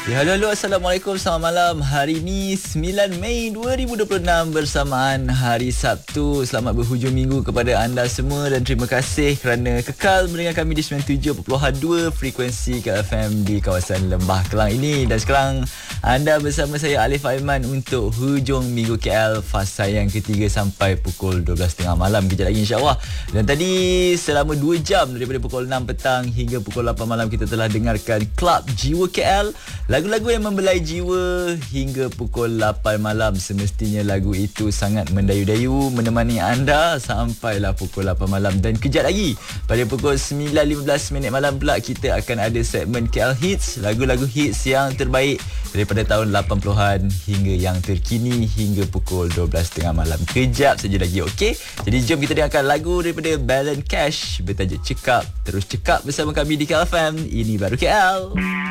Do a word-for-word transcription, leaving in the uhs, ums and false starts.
Ya, halo, halo, Assalamualaikum, selamat malam. Hari ini sembilan Mei dua ribu dua puluh enam bersamaan Hari Sabtu. Selamat berhujung minggu kepada anda semua dan terima kasih kerana kekal mendengar kami di sembilan puluh tujuh perpuluhan dua frekuensi K F M di kawasan Lembah Kelang ini. Dan sekarang anda bersama saya Alif Aiman untuk hujung minggu K L fasa yang ketiga sampai pukul dua belas tiga puluh malam. Kejap lagi insya-Allah. Dan tadi selama dua jam daripada pukul enam petang hingga pukul lapan malam kita telah dengarkan Klub Jiwa K L. Lagu-lagu yang membelai jiwa hingga pukul lapan malam. Semestinya lagu itu sangat mendayu-dayu menemani anda sampailah pukul lapan malam. Dan kejap lagi pada pukul sembilan lima belas minit malam pula kita akan ada segmen K L Hits, lagu-lagu hits yang terbaik daripada tahun lapan puluhan hingga yang terkini hingga pukul dua belas tiga puluh malam. Kejap saja lagi, okey? Jadi jom kita dengarkan lagu daripada Balance Cash bertajuk Cekap. Terus cekap bersama kami di K L F M. Ini baru K L.